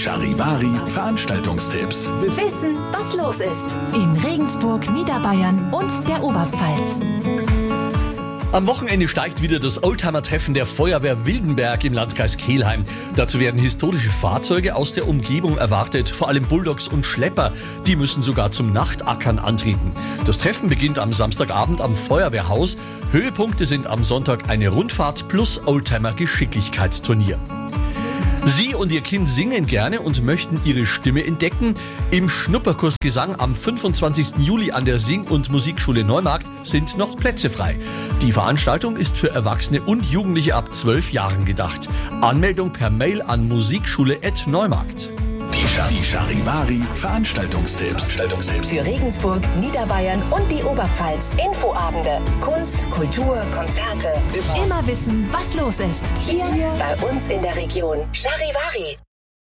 Charivari Veranstaltungstipps. Wissen, was los ist. In Regensburg, Niederbayern und der Oberpfalz. Am Wochenende steigt wieder das Oldtimer-Treffen der Feuerwehr Wildenberg im Landkreis Kelheim. Dazu werden historische Fahrzeuge aus der Umgebung erwartet, vor allem Bulldogs und Schlepper. Die müssen sogar zum Nachtackern antreten. Das Treffen beginnt am Samstagabend am Feuerwehrhaus. Höhepunkte sind am Sonntag eine Rundfahrt plus Oldtimer-Geschicklichkeitsturnier. Sie und Ihr Kind singen gerne und möchten ihre Stimme entdecken. Im Schnupperkurs Gesang am 25. Juli an der Sing- und Musikschule Neumarkt sind noch Plätze frei. Die Veranstaltung ist für Erwachsene und Jugendliche ab 12 Jahren gedacht. Anmeldung per Mail an musikschule@neumarkt. Die Charivari Veranstaltungstipps. Für Regensburg, Niederbayern und die Oberpfalz. Infoabende, Kunst, Kultur, Konzerte. Immer wissen, was los ist. Hier bei uns in der Region. Charivari.